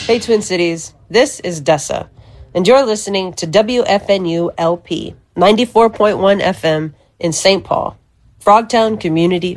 Hey, Twin Cities. This is Dessa, and you're listening to WFNU LP 94.1 FM in St. Paul, Frogtown Community